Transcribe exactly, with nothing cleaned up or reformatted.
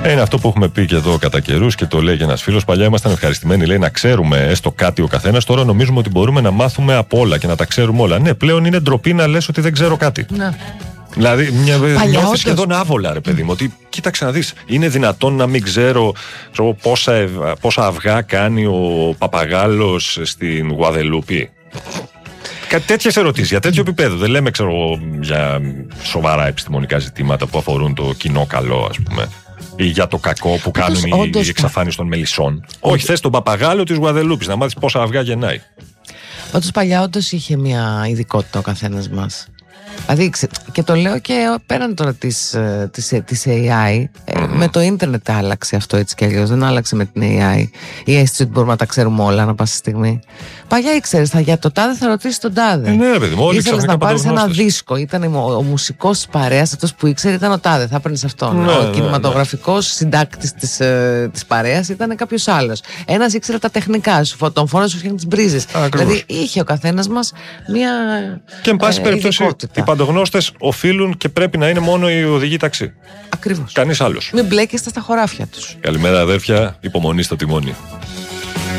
Ε, είναι αυτό που έχουμε πει και εδώ κατά καιρούς και το λέει και ένας φίλος. Παλιά ήμασταν ευχαριστημένοι, λέει, να ξέρουμε έστω κάτι ο καθένας. Τώρα νομίζουμε ότι μπορούμε να μάθουμε από όλα και να τα ξέρουμε όλα. Ναι, πλέον είναι ντροπή να λες ότι δεν ξέρω κάτι. Ναι. Δηλαδή, νιώθεις όντως σχεδόν άβολα, ρε παιδί μου, ότι κοίταξε να δεις, είναι δυνατόν να μην ξέρω, ξέρω πόσα, ευ- πόσα αυγά κάνει ο παπαγάλος στην Γουαδελούπη. Κάτι τέτοιες ερωτήσεις, για τέτοιο επίπεδο. Δεν λέμε, ξέρω, για σοβαρά επιστημονικά ζητήματα που αφορούν το κοινό καλό, ας πούμε. Ή για το κακό που κάνουν οι, όντως, οι εξαφάνιση των μελισσών. Όχι, θες τον παπαγάλο της Γουαδελούπης, να μάθεις πόσα αυγά γεννάει. Όντως παλιά όντως είχε μια ειδικότητα ο καθένας μας. Δηλαδή, και το λέω και πέραν τώρα της, της, της έι άι, mm-hmm. με το ίντερνετ άλλαξε αυτό έτσι κι αλλιώς. Δεν άλλαξε με την έι άι. Η αίσθηση ότι μπορούμε να τα ξέρουμε όλα ανά πάσα στιγμή. Παλιά ήξερες, θα, για το τάδε θα ρωτήσεις τον τάδε. Ε, ναι, παιδί μου, όλοι ήθελες να πάρεις ένα δίσκο. Ήταν ο, ο μουσικός της παρέας, αυτός που ήξερε ήταν ο τάδε. Θα έπαιρνες αυτόν. Ναι, ο ναι, κινηματογραφικός ναι. συντάκτης της, ε, της παρέας ήταν κάποιος άλλος. Ένας ήξερε τα τεχνικά σου, τον φόνο σου φτιάχνει τις μπρίζες. Δηλαδή είχε ο καθένας μας μία. Και εν πάση ε, περιπτώσει, ειδικότητα. οι παντογνώστες οφείλουν και πρέπει να είναι μόνο οι οδηγοί ταξί. Ακριβώς. Κανείς άλλος. Μην μπλέκεστε στα χωράφια τους. Καλημέρα, αδέρφια. Υπομονή στο τιμόνι.